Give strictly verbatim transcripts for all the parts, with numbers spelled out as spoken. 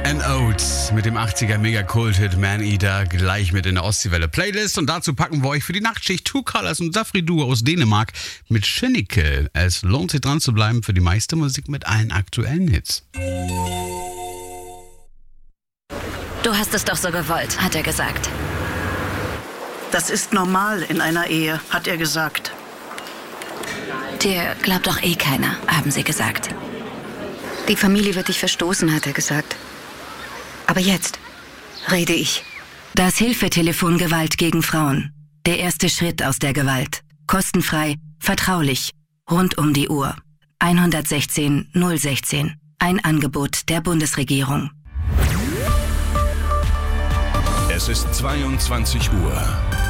and Oates mit dem achtziger Mega-Kult-Hit Man Eater gleich mit in der Ostseewelle-Playlist. Und dazu packen wir euch für die Nachtschicht Two Colors und Safri Duo aus Dänemark mit Schenike. Es lohnt sich dran zu bleiben für die meiste Musik mit allen aktuellen Hits. Du hast es doch so gewollt, hat er gesagt. Das ist normal in einer Ehe, hat er gesagt. Dir glaubt doch eh keiner, haben sie gesagt. Die Familie wird dich verstoßen, hat er gesagt. Aber jetzt rede ich. Das Hilfetelefon Gewalt gegen Frauen. Der erste Schritt aus der Gewalt. Kostenfrei, vertraulich, rund um die Uhr. eins eins sechs null ein sechs. Ein Angebot der Bundesregierung. Es ist zweiundzwanzig Uhr.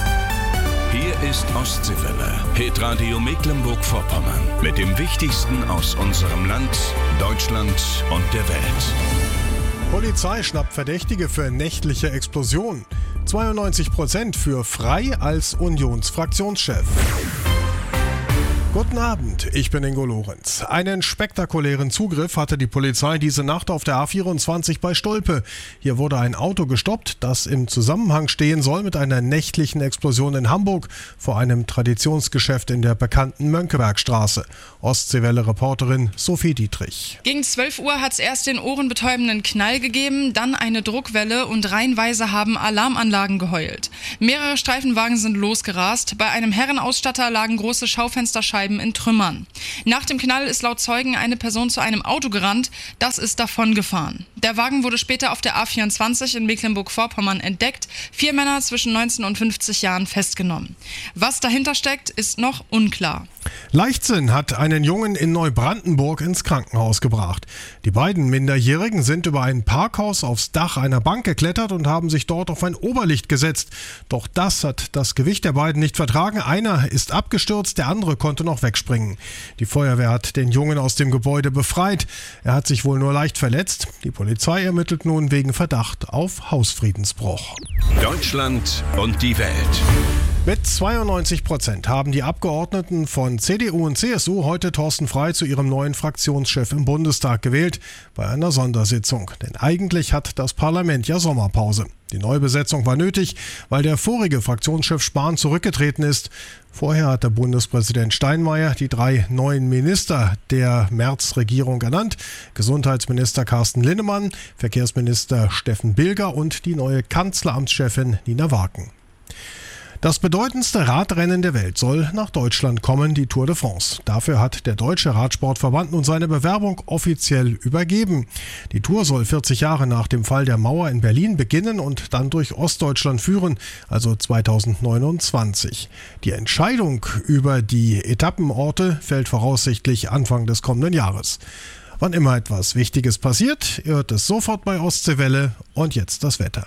Hier ist Ostseewelle, Hitradio Mecklenburg-Vorpommern. Mit dem Wichtigsten aus unserem Land, Deutschland und der Welt. Polizei schnappt Verdächtige für nächtliche Explosion. zweiundneunzig Prozent für Frei als Unionsfraktionschef. Guten Abend, ich bin Ingo Lorenz. Einen spektakulären Zugriff hatte die Polizei diese Nacht auf der A vierundzwanzig bei Stolpe. Hier wurde ein Auto gestoppt, das im Zusammenhang stehen soll mit einer nächtlichen Explosion in Hamburg vor einem Traditionsgeschäft in der bekannten Mönckebergstraße. Ostseewelle-Reporterin Sophie Dietrich. Gegen zwölf Uhr hat es erst den ohrenbetäubenden Knall gegeben, dann eine Druckwelle und reihenweise haben Alarmanlagen geheult. Mehrere Streifenwagen sind losgerast. Bei einem Herrenausstatter lagen große Schaufensterscheiben in Trümmern. Nach dem Knall ist laut Zeugen eine Person zu einem Auto gerannt, das ist davongefahren. Der Wagen wurde später auf der A vierundzwanzig in Mecklenburg-Vorpommern entdeckt, vier Männer zwischen neunzehn und fünfzig Jahren festgenommen. Was dahinter steckt, ist noch unklar. Leichtsinn hat einen Jungen in Neubrandenburg ins Krankenhaus gebracht. Die beiden Minderjährigen sind über ein Parkhaus aufs Dach einer Bank geklettert und haben sich dort auf ein Oberlicht gesetzt. Doch das hat das Gewicht der beiden nicht vertragen. Einer ist abgestürzt, der andere konnte noch wegspringen. Die Feuerwehr hat den Jungen aus dem Gebäude befreit. Er hat sich wohl nur leicht verletzt. Die Polizei ermittelt nun wegen Verdacht auf Hausfriedensbruch. Deutschland und die Welt. Mit zweiundneunzig Prozent haben die Abgeordneten von C D U und C S U heute Thorsten Frey zu ihrem neuen Fraktionschef im Bundestag gewählt, bei einer Sondersitzung. Denn eigentlich hat das Parlament ja Sommerpause. Die Neubesetzung war nötig, weil der vorige Fraktionschef Spahn zurückgetreten ist. Vorher hat der Bundespräsident Steinmeier die drei neuen Minister der Merz-Regierung ernannt. Gesundheitsminister Carsten Linnemann, Verkehrsminister Steffen Bilger und die neue Kanzleramtschefin Nina Waken. Das bedeutendste Radrennen der Welt soll nach Deutschland kommen, die Tour de France. Dafür hat der Deutsche Radsportverband nun seine Bewerbung offiziell übergeben. Die Tour soll vierzig Jahre nach dem Fall der Mauer in Berlin beginnen und dann durch Ostdeutschland führen, also zweitausendneunundzwanzig. Die Entscheidung über die Etappenorte fällt voraussichtlich Anfang des kommenden Jahres. Wann immer etwas Wichtiges passiert, ihr hört es sofort bei Ostseewelle. Und jetzt das Wetter.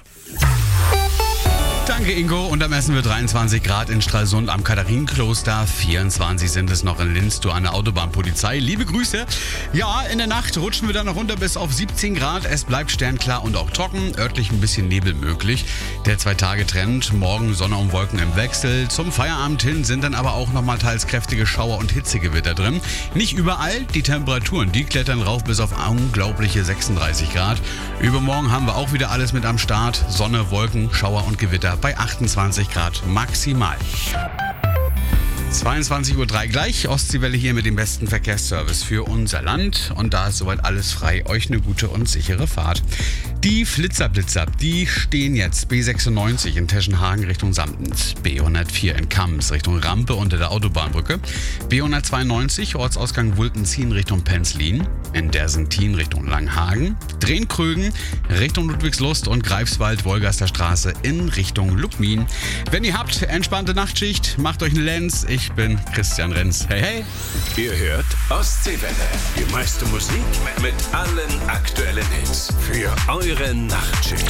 Danke Ingo, und am Essen wird dreiundzwanzig Grad in Stralsund am Katharinenkloster, vierundzwanzig sind es noch in Linz, du an der Autobahnpolizei. Liebe Grüße. Ja, in der Nacht rutschen wir dann noch runter bis auf siebzehn Grad. Es bleibt sternklar und auch trocken, örtlich ein bisschen Nebel möglich. Der Zwei-Tage-Trend, morgen Sonne und Wolken im Wechsel. Zum Feierabend hin sind dann aber auch nochmal teils kräftige Schauer und Hitzegewitter drin. Nicht überall, die Temperaturen, die klettern rauf bis auf unglaubliche sechsunddreißig Grad. Übermorgen haben wir auch wieder alles mit am Start. Sonne, Wolken, Schauer und Gewitter bei achtundzwanzig Grad maximal. zweiundzwanzig Uhr drei gleich, Ostseewelle hier mit dem besten Verkehrsservice für unser Land. Und da ist soweit alles frei. Euch eine gute und sichere Fahrt. Die Flitzerblitzer, die stehen jetzt B sechsundneunzig in Teschenhagen Richtung Samtens, B hundertvier in Kams Richtung Rampe unter der Autobahnbrücke, B hundertzweiundneunzig Ortsausgang Wultenzien Richtung Penzlin, in Dersentin Richtung Langhagen, Drehkrögen Richtung Ludwigslust und Greifswald-Wolgaster Straße in Richtung Lubmin. Wenn ihr habt, entspannte Nachtschicht, macht euch eine Lenz. Ich bin Christian Renz. Hey, hey! Ihr hört Ostseewelle. Die meiste Musik mit allen aktuellen Hits. Für eure Nachtschicht.